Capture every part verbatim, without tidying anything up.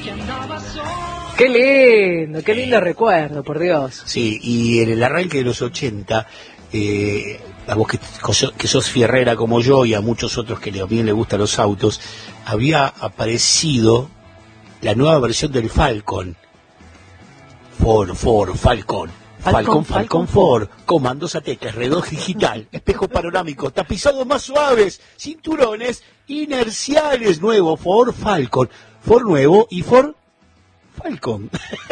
Qué lindo, qué lindo recuerdo, por Dios. Sí, y en el arranque de los ochenta, eh, a vos que, que sos fierrera como yo y a muchos otros que también les gustan los autos, había aparecido la nueva versión del Falcon. Ford, Ford, Falcon. Falcon, Falcon, Ford, comandos a teclas, reloj digital, espejo panorámico, tapizados más suaves, cinturones inerciales, nuevo Ford Falcon, Ford nuevo y Ford Falcon.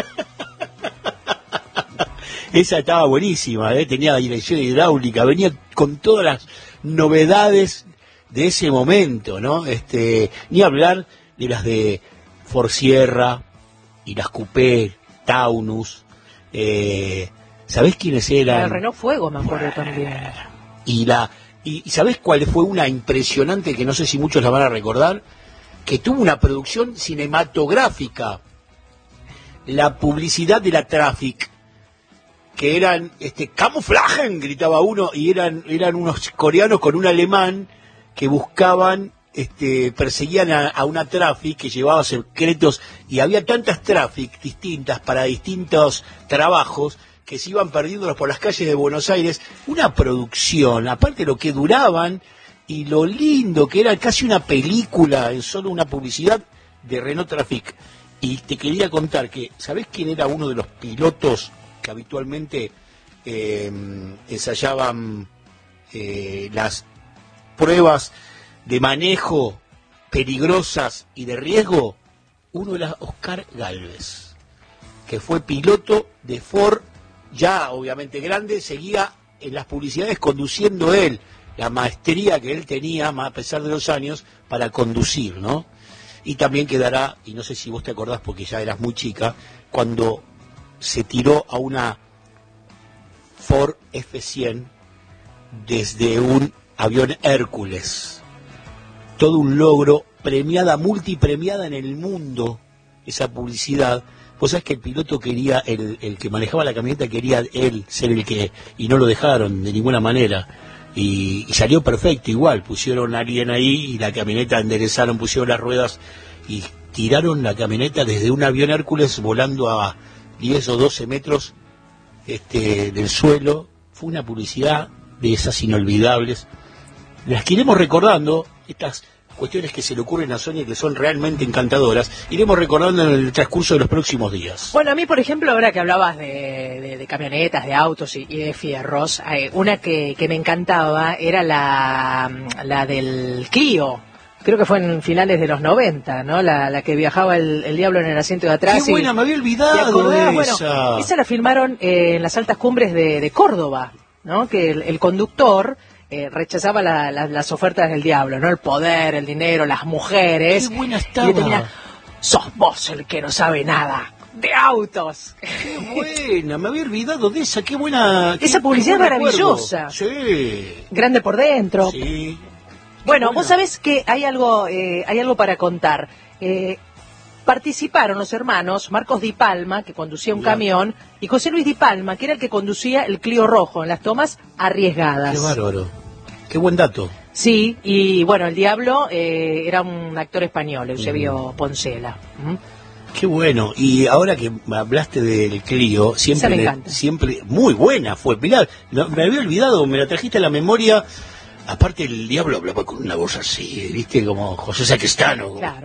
Esa estaba buenísima, ¿eh? Tenía dirección hidráulica, venía con todas las novedades de ese momento, ¿no? Este, ni hablar de las de Ford Sierra y las Coupé, Taunus, eh, ¿sabés quiénes eran? El Renault Fuego, me acuerdo también. Y la y, y ¿sabés cuál fue una impresionante que no sé si muchos la van a recordar? Que tuvo una producción cinematográfica. La publicidad de la Traffic, que eran este camuflajen, gritaba uno, y eran eran unos coreanos con un alemán que buscaban este perseguían a, a una Traffic que llevaba secretos, y había tantas Traffic distintas para distintos trabajos que se iban perdiéndolos por las calles de Buenos Aires. Una producción, aparte lo que duraban y lo lindo que era, casi una película en solo una publicidad de Renault Traffic. Y te quería contar que, ¿sabés quién era uno de los pilotos que habitualmente eh, ensayaban eh, las pruebas de manejo peligrosas y de riesgo? Uno era Oscar Gálvez, que fue piloto de Ford, ya obviamente grande, seguía en las publicidades conduciendo él, la maestría que él tenía, a pesar de los años, para conducir, ¿no? Y también quedará, y no sé si vos te acordás porque ya eras muy chica, cuando se tiró a una Ford F cien desde un avión Hércules. Todo un logro, premiada, multipremiada en el mundo, esa publicidad. Vos sabés que el piloto quería, el, el que manejaba la camioneta quería él ser el que, y no lo dejaron de ninguna manera. Y, y salió perfecto igual, pusieron a alguien ahí y la camioneta enderezaron, pusieron las ruedas y tiraron la camioneta desde un avión Hércules volando a diez o doce metros este, del suelo. Fue una publicidad de esas inolvidables. Las que iremos recordando, estas cuestiones que se le ocurren a Sonia que son realmente encantadoras, iremos recordando en el transcurso de los próximos días. Bueno, a mí, por ejemplo, ahora que hablabas de, de, de camionetas, de autos y, y de fierros, eh, una que, que me encantaba era la, la del Clio. Creo que fue en finales de los noventa, ¿no? La, la que viajaba el, el diablo en el asiento de atrás. ¡Qué buena! Y, me había olvidado de esa. Bueno, esa la filmaron eh, en las altas cumbres de, de Córdoba, ¿no? Que el, el conductor Eh, rechazaba la, la, las ofertas del diablo, ¿no? El poder, el dinero, las mujeres. ¡Qué buena estaba! Y termina, sos vos el que no sabe nada de autos. ¡Qué buena! Me había olvidado de esa. ¡Qué buena! Esa qué, publicidad qué maravillosa. Sí. Grande por dentro. Sí. Bueno, buena. Vos sabés que hay algo, eh, hay algo para contar. Eh, participaron los hermanos Marcos Di Palma, que conducía un Mirá. camión, y José Luis Di Palma, que era el que conducía el Clio rojo en las tomas arriesgadas. ¡Qué bárbaro! ¡Qué buen dato! Sí, y bueno, el diablo eh, era un actor español, Eusebio Mm. Poncela. ¿Mm? Qué bueno. Y ahora que hablaste del Clio, siempre, Esa me le- encanta. siempre, muy buena fue. Mirá, no, me había olvidado, me la trajiste a la memoria. Aparte el diablo hablaba con una voz así, viste, como José Sacristano. como- Claro.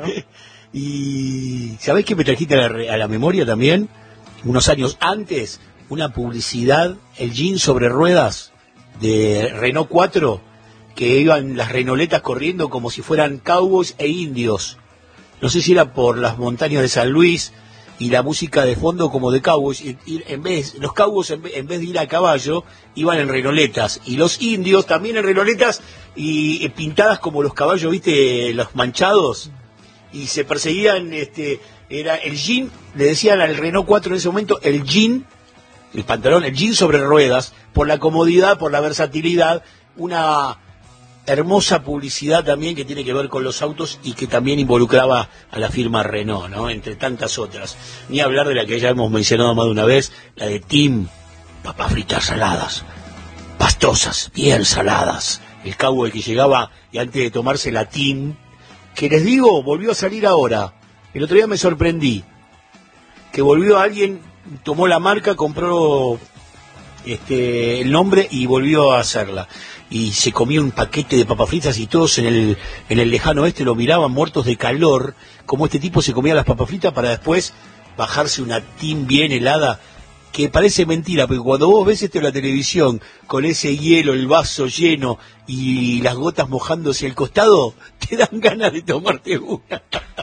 Y ¿sabés qué me trajiste a la, re- a la memoria también? Unos años antes, una publicidad, el jean sobre ruedas de Renault cuatro, que iban las renoletas corriendo como si fueran cowboys e indios. No sé si era por las montañas de San Luis y la música de fondo como de cowboys. Y, y en vez, los cowboys en vez, en vez de ir a caballo iban en renoletas, y los indios también en renoletas y, y pintadas como los caballos, viste, los manchados, y se perseguían. Este era el jean, le decían al Renault cuatro en ese momento el jean, el pantalón, el jean sobre ruedas, por la comodidad, por la versatilidad. Una hermosa publicidad también que tiene que ver con los autos y que también involucraba a la firma Renault, ¿no? Entre tantas otras. Ni hablar de la que ya hemos mencionado más de una vez, la de Tim, papas fritas saladas, pastosas, bien saladas. El cowboy que llegaba y antes de tomarse la Tim, que les digo, volvió a salir ahora. El otro día me sorprendí que volvió alguien, tomó la marca, compró este el nombre y volvió a hacerla. Y se comió un paquete de papas fritas y todos en el, en el lejano oeste lo miraban muertos de calor, como este tipo se comía las papas fritas para después bajarse una tin bien helada, que parece mentira, porque cuando vos ves esto en la televisión, con ese hielo, el vaso lleno y las gotas mojándose al costado, te dan ganas de tomarte una.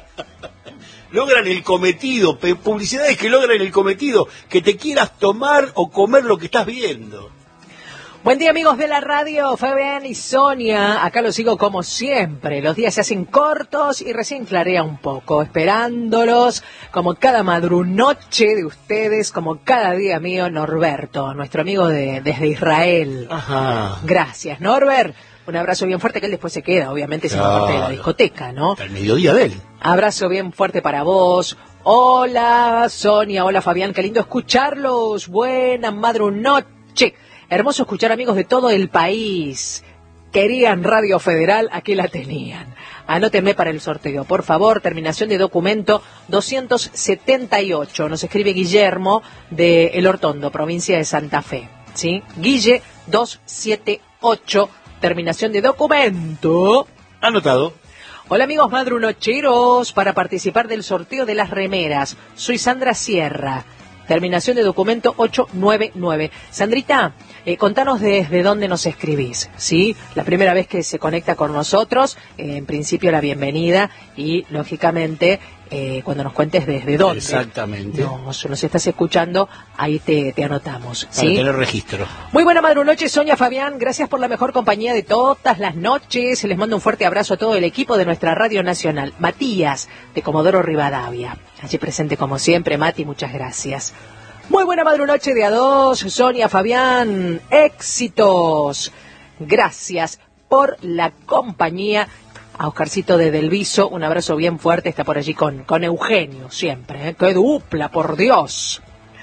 Logran el cometido, publicidades que logran el cometido, que te quieras tomar o comer lo que estás viendo. Buen día, amigos de la radio, Fabián y Sonia, acá los sigo como siempre, los días se hacen cortos y recién clarea un poco, esperándolos como cada madrunoche de ustedes, como cada día mío, Norberto, nuestro amigo de, desde Israel. Ajá. Gracias, Norbert, un abrazo bien fuerte, que él después se queda, obviamente, claro, siendo parte de la discoteca, ¿no? Al mediodía de él. Abrazo bien fuerte para vos. Hola, Sonia, hola, Fabián, qué lindo escucharlos, buena madrunoche. Hermoso escuchar amigos de todo el país. Querían Radio Federal, aquí la tenían. Anótenme para el sorteo, por favor. Terminación de documento doscientos setenta y ocho. Nos escribe Guillermo de El Hortondo, provincia de Santa Fe. ¿Sí? Guille doscientos setenta y ocho. Terminación de documento. Anotado. Hola amigos madrunocheros, para participar del sorteo de las remeras. Soy Sandra Sierra. Terminación de documento ochocientos noventa y nueve. Sandrita, eh, contanos desde dónde nos escribís, ¿sí? La primera vez que se conecta con nosotros, eh, en principio la bienvenida y, lógicamente, eh, cuando nos cuentes desde dónde. Exactamente. Nos, nos estás escuchando, ahí te, te anotamos, ¿sí? Para tener registro. Muy buena madrunoche, Sonia, Fabián, gracias por la mejor compañía de todas las noches. Les mando un fuerte abrazo a todo el equipo de nuestra Radio Nacional. Matías, de Comodoro Rivadavia. Allí presente como siempre, Mati, muchas gracias. Muy buena madrunoche de a dos, Sonia, Fabián, éxitos. Gracias por la compañía. A Oscarcito de Delviso, un abrazo bien fuerte, está por allí con, con Eugenio siempre, ¿eh? ¡Qué dupla, por Dios!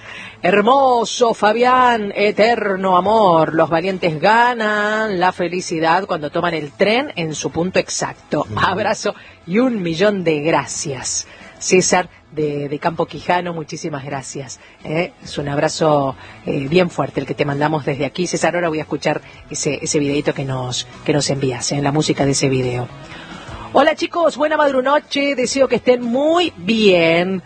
Hermoso, Fabián, eterno amor, los valientes ganan la felicidad cuando toman el tren en su punto exacto. Abrazo y un millón de gracias. César de, de Campo Quijano, muchísimas gracias. ¿eh? Es un abrazo eh, bien fuerte el que te mandamos desde aquí. César, ahora voy a escuchar ese, ese videito que nos, que nos envías, ¿eh? la música de ese video. Hola chicos, buena madrunoche, deseo que estén muy bien.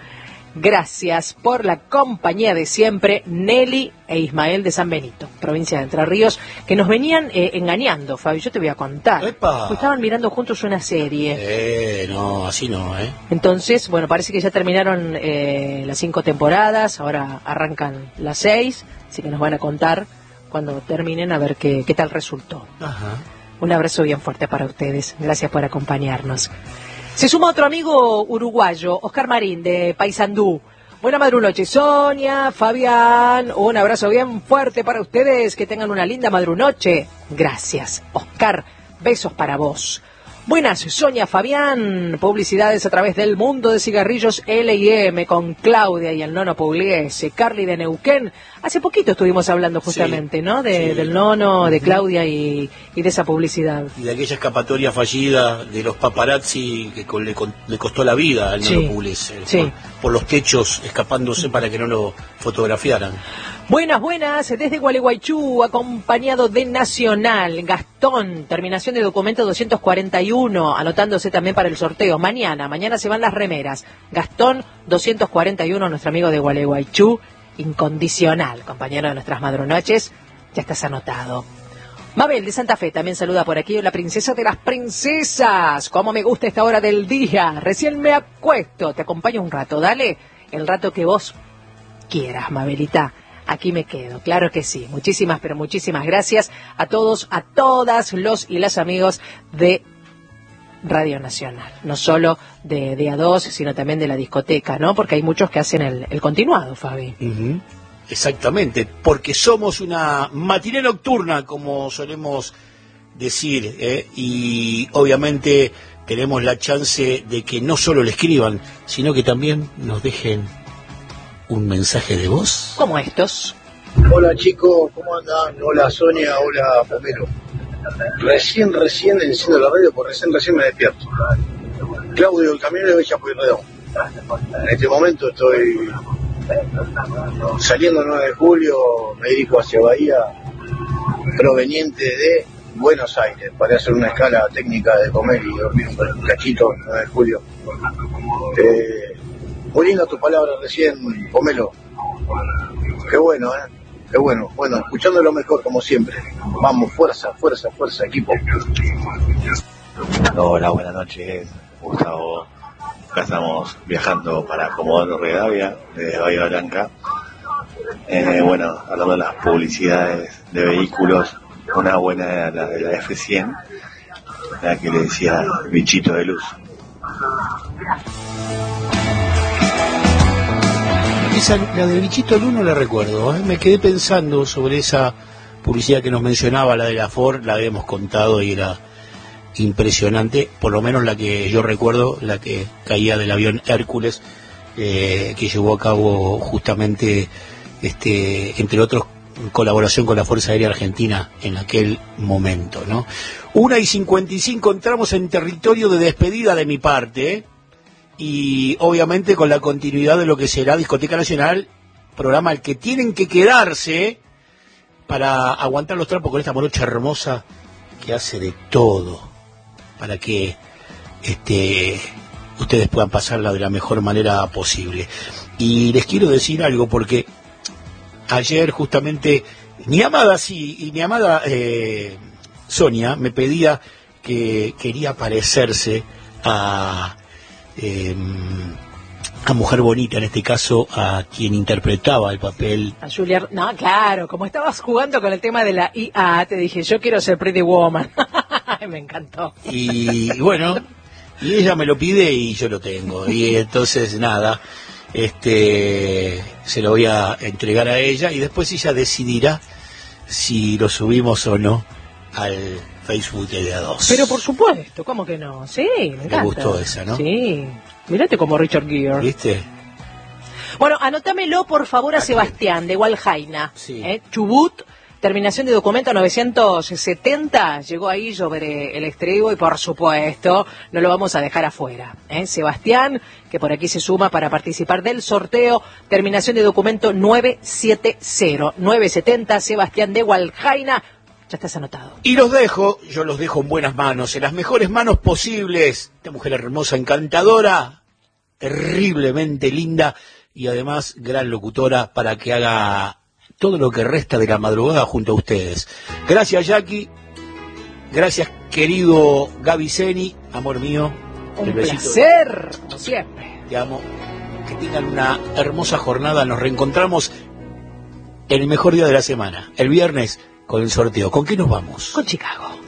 Gracias por la compañía de siempre, Nelly e Ismael de San Benito, provincia de Entre Ríos, que nos venían eh, engañando, Fabi, yo te voy a contar. ¡Epa! Estaban mirando juntos una serie. Eh, no, así no, ¿eh? Entonces, bueno, parece que ya terminaron eh, las cinco temporadas, ahora arrancan las seis, así que nos van a contar cuando terminen a ver qué, qué tal resultó. Ajá. Un abrazo bien fuerte para ustedes, gracias por acompañarnos. Se suma otro amigo uruguayo, Oscar Marín, de Paysandú. Buena madrunoche, Sonia, Fabián, un abrazo bien fuerte para ustedes, que tengan una linda madrunoche. Gracias, Oscar, besos para vos. Buenas, Sonia, Fabián, publicidades a través del mundo de cigarrillos L y M con Claudia y el Nono Pugliese, Carly de Neuquén. Hace poquito estuvimos hablando justamente, sí, ¿no? De, sí. Del Nono, de Claudia y, y de esa publicidad. Y de aquella escapatoria fallida de los paparazzi que con, le, con, le costó la vida al Nono sí. Pugliese. Sí. Por, por los techos escapándose para que no lo fotografiaran. Buenas, buenas, desde Gualeguaychú, acompañado de Nacional, Gastón, terminación de documento doscientos cuarenta y uno, anotándose también para el sorteo. Mañana, mañana se van las remeras. Gastón, doscientos cuarenta y uno, nuestro amigo de Gualeguaychú, incondicional, compañero de nuestras madrunoches, ya estás anotado. Mabel de Santa Fe también saluda por aquí, la princesa de las princesas. Cómo me gusta esta hora del día, recién me acuesto, te acompaño un rato, dale, el rato que vos quieras, Mabelita. Aquí me quedo, claro que sí. Muchísimas, pero muchísimas gracias a todos, a todas los y las amigos de Radio Nacional. No solo de, de A dos, sino también de la discoteca, ¿no? Porque hay muchos que hacen el, el continuado, Fabi. Uh-huh. Exactamente, porque somos una matiné nocturna, como solemos decir, ¿eh? Y obviamente tenemos la chance de que no solo le escriban, sino que también nos dejen un mensaje de voz. Como estos. Hola chicos, ¿cómo andan? Hola Sonia, hola Pomelo. Recién, recién enciendo la radio porque recién, recién me despierto. Claudio, el camionero de Chapuirredón. En este momento estoy saliendo el nueve de julio, me dirijo hacia Bahía, proveniente de Buenos Aires, para hacer una escala técnica de comer y dormir un cachito el nueve de julio. Eh, muy linda tu palabra recién, Pomelo. Qué bueno, ¿eh? Qué bueno. Bueno, escuchando lo mejor, como siempre. Vamos, fuerza, fuerza, fuerza, equipo. Hola, buenas noches, Gustavo. Acá estamos viajando para Comodoro Rivadavia, desde Bahía Blanca. Eh, bueno, hablando de las publicidades de vehículos, una buena era la de la F cien, la que le decía bichito de luz. Esa, la de bichito de luz no la recuerdo, ¿eh? Me quedé pensando sobre esa publicidad que nos mencionaba, la de la Ford, la habíamos contado y era impresionante, por lo menos la que yo recuerdo, la que caía del avión Hércules, eh, que llevó a cabo justamente, este, entre otros, en colaboración con la Fuerza Aérea Argentina en aquel momento, ¿no? Una y cincuenta y cinco, entramos en territorio de despedida de mi parte, ¿eh? Y obviamente con la continuidad de lo que será Discoteca Nacional, programa al que tienen que quedarse para aguantar los trapos con esta morocha hermosa que hace de todo para que este, ustedes puedan pasarla de la mejor manera posible. Y les quiero decir algo, porque ayer justamente mi amada, sí, y mi amada eh, Sonia me pedía que quería parecerse a, eh, a Mujer Bonita, en este caso a quien interpretaba el papel. A Julia, no, claro, como estabas jugando con el tema de la I A, te dije, yo quiero ser Pretty Woman. Me encantó. Y bueno, y ella me lo pide y yo lo tengo. Y entonces, nada, este se lo voy a entregar a ella y después ella decidirá si lo subimos o no al Facebook de A dos. Pero por supuesto, ¿cómo que no? Sí, me encanta. Me gustó esa, ¿no? Sí, mirate como Richard Gere. ¿Viste? Bueno, anótamelo por favor a Sebastián de Hualjaina, sí. ¿eh? Chubut, terminación de documento novecientos setenta, llegó ahí sobre el estribo y por supuesto no lo vamos a dejar afuera, ¿eh? Sebastián, que por aquí se suma para participar del sorteo, terminación de documento novecientos setenta, novecientos setenta, Sebastián de Hualjaina, ya estás anotado. Y los dejo, yo los dejo en buenas manos, en las mejores manos posibles, esta mujer hermosa, encantadora, terriblemente linda y además gran locutora para que haga todo lo que resta de la madrugada junto a ustedes. Gracias, Jackie. Gracias, querido Gaby Seni, amor mío. Un placer, como siempre. Te amo. Que tengan una hermosa jornada. Nos reencontramos en el mejor día de la semana, el viernes, con el sorteo. ¿Con qué nos vamos? Con Chicago.